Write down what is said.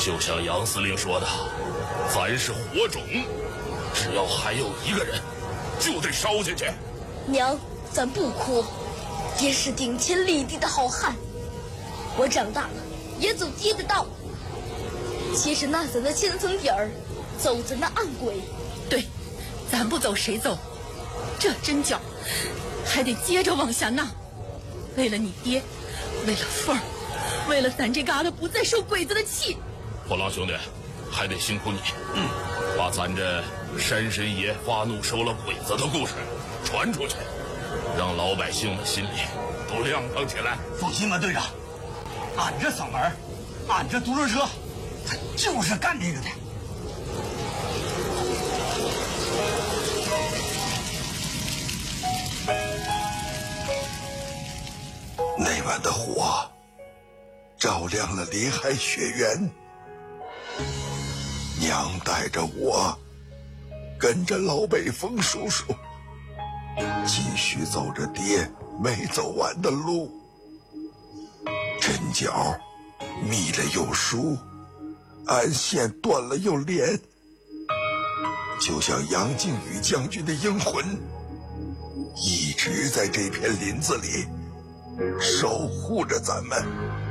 就像杨司令说的，咱是火种，只要还有一个人，就得烧下去。 娘，咱不哭，爹是顶天立地的好汉，我长大了也走爹的道。其实那咱的千层底儿，走咱的暗轨。 对，咱不走谁走？这针脚还得接着往下纳。为了你爹，为了凤儿，为了咱这疙瘩不再受鬼子的气。 火狼兄弟，还得辛苦你，把咱这山神爷发怒收了鬼子的故事传出去，让老百姓们心里都亮堂起来。 放心吧，队长，俺这嗓门，俺这独轮车，他就是干这个的。 那晚的火照亮了林海雪原，娘带着我跟着老北风叔叔继续走着爹没走完的路，针脚密了又疏，暗线断了又连，就像杨靖宇将军的英魂一直在这片林子里守护着咱们。